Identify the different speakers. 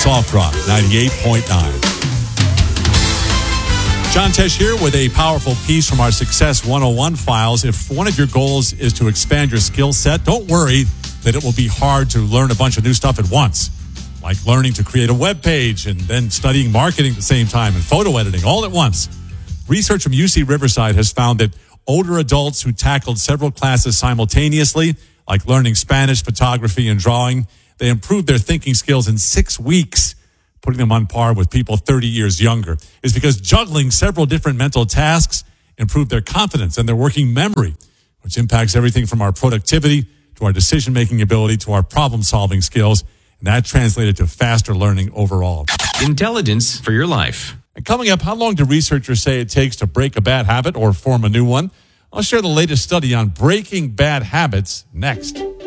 Speaker 1: Soft Rock 98.9. John Tesh here with a powerful piece from our Success 101 files. If one of your goals is to expand your skill set, don't worry that it will be hard to learn a bunch of new stuff at once, like learning to create a web page and then studying marketing at the same time and photo editing all at once. Research from UC Riverside has found that older adults who tackled several classes simultaneously, like learning Spanish, photography, and drawing, they improved their thinking skills in 6 weeks, putting them on par with people 30 years younger. It's because juggling several different mental tasks improved their confidence and their working memory, which impacts everything from our productivity to our decision-making ability to our problem-solving skills. And that translated to faster learning overall.
Speaker 2: Intelligence for your life.
Speaker 1: And coming up, how long do researchers say it takes to break a bad habit or form a new one? I'll share the latest study on breaking bad habits next.